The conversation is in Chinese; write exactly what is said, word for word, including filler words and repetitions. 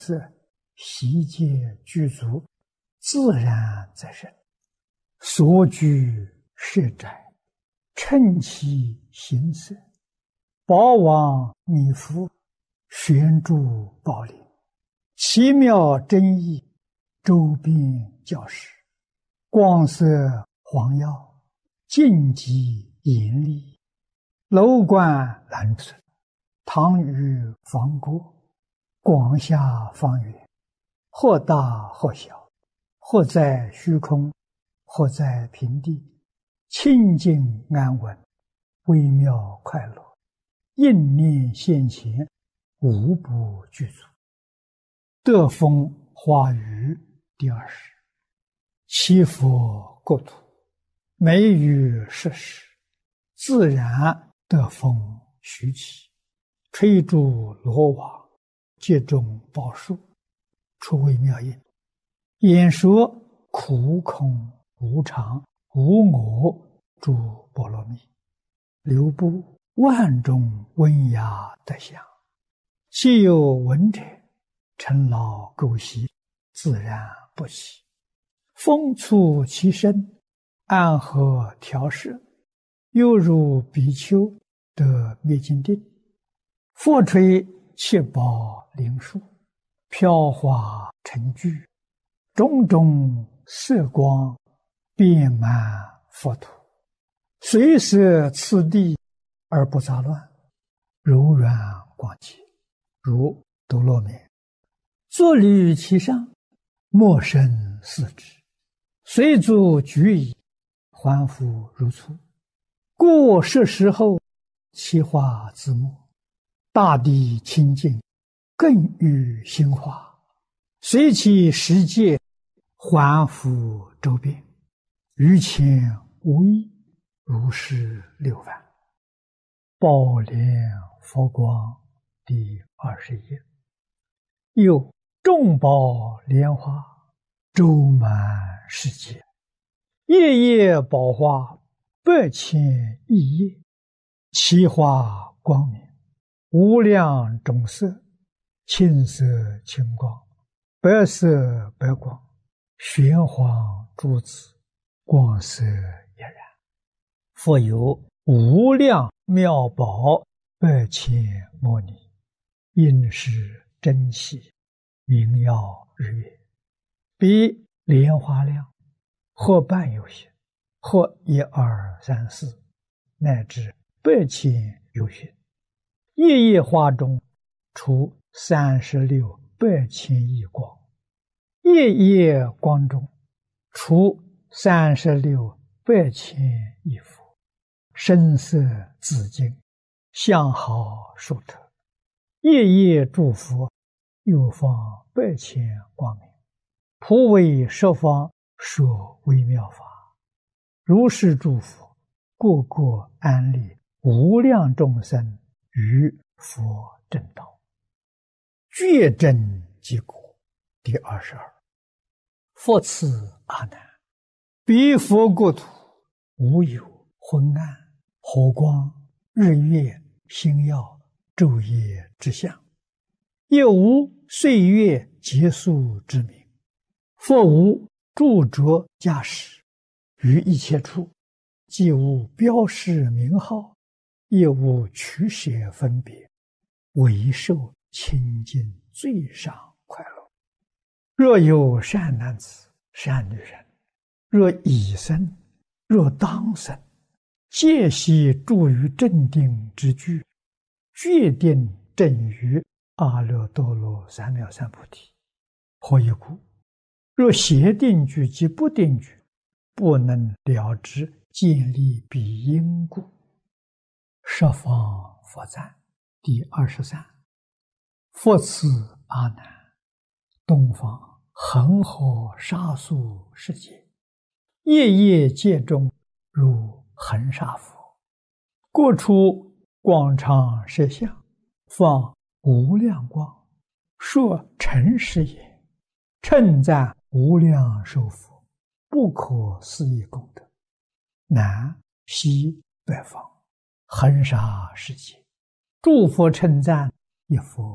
是悉皆具足，自然则生。所居舍宅，称其形色，宝王弥覆，悬柱宝林，奇妙真意，周边教室，光色黄耀，净极严厉，楼观蓝色，堂宇方郭，广厦方圆，或大或小，或在虚空，或在平地，清净安稳，微妙快乐，应念现前，无不具足。德风花语第二十。七佛国土，美于设施，自然德风徐起，吹竹罗网，接种宝树，出微妙音，演说苦空无常无我诸波罗蜜，流布万种温雅德相，既有闻者，尘劳垢习，自然不起。风促其身，安和调摄，犹如比丘得灭尽定。佛吹七宝灵树，飘华成聚，种种色光，遍满佛土，随摄次第而不杂乱，柔软广洁，如多罗面。坐立其上，莫生四肢，随足举矣，还复如初。过设时后，其化自没，大地清净，更与心化，随其时界，还复周遍，于前无异，如是六番。宝莲佛光第二十页。又众宝莲花，周满世界，夜夜宝花，百千亿叶，其花光明，无量种色，青色青光，白色白光，玄黄珠子，光色俨然。复有无量妙宝，百千摩尼，应是珍稀，明耀日月，比莲花量，或半有限，或一二三四，乃至百千有限。夜夜花中，出三十六百千亿光；夜夜光中，出三十六百千亿佛。声色自净，相好殊特。夜夜诸佛，又放百千光明，普为十方说微妙法。如是诸佛，个个安立无量众生于佛正道，觉真结果第二十二。复次阿难，彼佛国土，无有昏暗、火光、日月、星耀、昼夜之相，也无岁月结束之名。复无著着驾驶，于一切处，既无标示名号，也无取舍分别，唯受清净最上快乐。若有善男子、善女人，若已生，若当生，皆悉住于正定之居，决定正于阿耨多罗三藐三菩提。何以故？若邪定居及不定居，不能了知建立彼因故。十方佛赞第二十三。复次阿难，东方恒河沙数世界，夜夜界中如恒沙佛，过出广长舌相，放无量光，说诚实也，称赞无量寿佛，不可思议功德。南西北方恒沙世界，诸佛称赞一佛